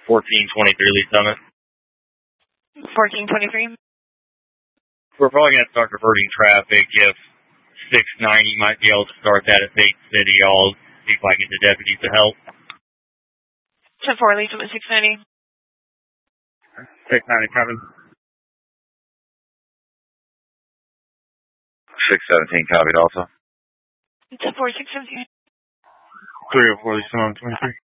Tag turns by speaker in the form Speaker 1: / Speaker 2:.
Speaker 1: 1423 Lee Summit.
Speaker 2: 1423.
Speaker 1: We're probably going to start diverting traffic. If 690 might be able to start that at Dayton City, I'll see if I can get the deputies to help.
Speaker 2: 10-4 Lee Summit 690.
Speaker 1: 690 coming.
Speaker 3: 617 copied also.
Speaker 2: 10-4 617.
Speaker 1: 304 Lee Summit 23.